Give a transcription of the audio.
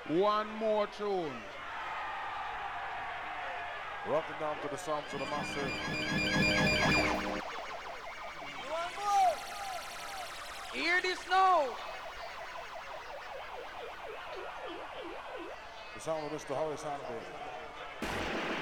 One more tune. Rocking down to the sound to the massive. One more. Hear this now. The sound of Mr. Horace Hanby.